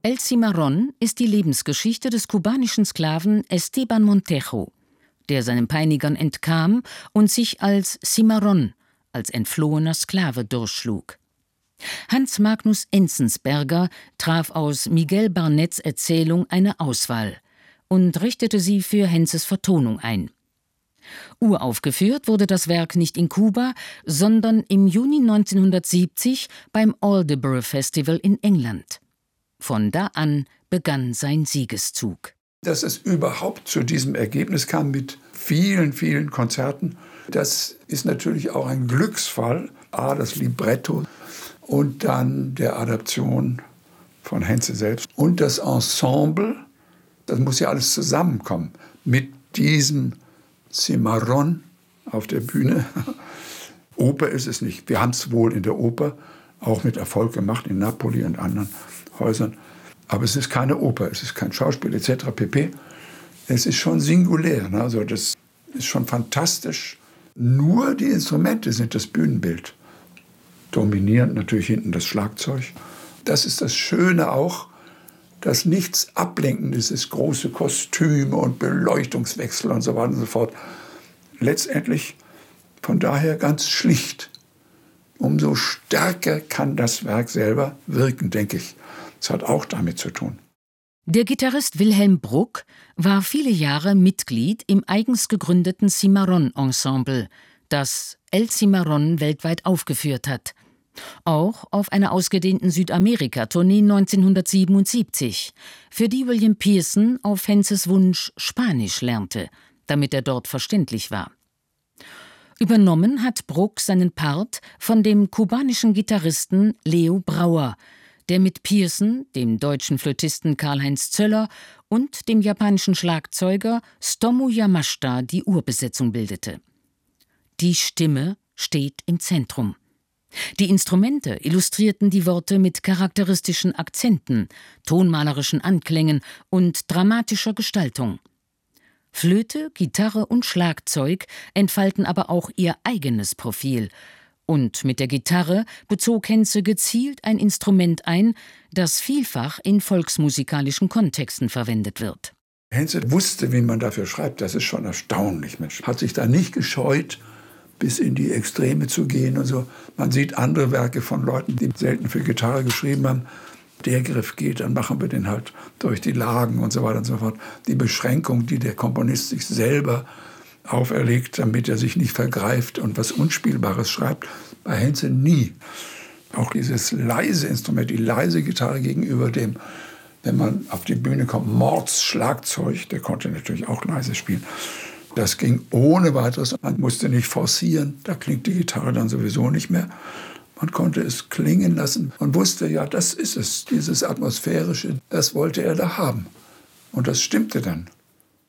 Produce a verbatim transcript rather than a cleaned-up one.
El Cimarrón ist die Lebensgeschichte des kubanischen Sklaven Esteban Montejo, der seinen Peinigern entkam und sich als Cimarrón, als entflohener Sklave, durchschlug. Hans Magnus Enzensberger traf aus Miguel Barnetts Erzählung eine Auswahl und richtete sie für Henzes Vertonung ein. Uraufgeführt wurde das Werk nicht in Kuba, sondern im Juni neunzehnhundertsiebzig beim Aldeburgh Festival in England. Von da an begann sein Siegeszug. Dass es überhaupt zu diesem Ergebnis kam mit vielen, vielen Konzerten, das ist natürlich auch ein Glücksfall. A, das Libretto und dann der Adaption von Henze selbst. Und das Ensemble, das muss ja alles zusammenkommen mit diesem Cimarrón auf der Bühne. Oper ist es nicht. Wir haben es wohl in der Oper auch mit Erfolg gemacht, in Napoli und anderen Häusern. Aber es ist keine Oper, es ist kein Schauspiel et cetera pp. Es ist schon singulär. Ne? Also das ist schon fantastisch. Nur die Instrumente sind das Bühnenbild. Dominierend natürlich hinten das Schlagzeug. Das ist das Schöne auch, dass nichts Ablenkendes ist, große Kostüme und Beleuchtungswechsel und so weiter und so fort. Letztendlich von daher ganz schlicht. Umso stärker kann das Werk selber wirken, denke ich. Das hat auch damit zu tun. Der Gitarrist Wilhelm Bruck war viele Jahre Mitglied im eigens gegründeten Cimarrón-Ensemble, das El Cimarrón weltweit aufgeführt hat. Auch auf einer ausgedehnten Südamerika-Tournee neunzehnhundertsiebenundsiebzig, für die William Pearson auf Henzes Wunsch Spanisch lernte, damit er dort verständlich war. Übernommen hat Bruck seinen Part von dem kubanischen Gitarristen Leo Brauer, der mit Pearson, dem deutschen Flötisten Karl-Heinz Zöller und dem japanischen Schlagzeuger Stomu Yamashita die Urbesetzung bildete. Die Stimme steht im Zentrum. Die Instrumente illustrierten die Worte mit charakteristischen Akzenten, tonmalerischen Anklängen und dramatischer Gestaltung. Flöte, Gitarre und Schlagzeug entfalten aber auch ihr eigenes Profil. Und mit der Gitarre bezog Henze gezielt ein Instrument ein, das vielfach in volksmusikalischen Kontexten verwendet wird. Henze wusste, wie man dafür schreibt. Das ist schon erstaunlich. Mensch, hat sich da nicht gescheut, bis in die Extreme zu gehen und so. Man sieht andere Werke von Leuten, die selten für Gitarre geschrieben haben. Der Griff geht, dann machen wir den halt durch die Lagen und so weiter und so fort. Die Beschränkung, die der Komponist sich selber auferlegt, damit er sich nicht vergreift und was Unspielbares schreibt, bei Henze nie. Auch dieses leise Instrument, die leise Gitarre gegenüber dem, wenn man auf die Bühne kommt, Mordsschlagzeug, der konnte natürlich auch leise spielen. Das ging ohne weiteres. Man musste nicht forcieren, da klingt die Gitarre dann sowieso nicht mehr. Man konnte es klingen lassen und wusste, ja, das ist es, dieses Atmosphärische, das wollte er da haben. Und das stimmte dann.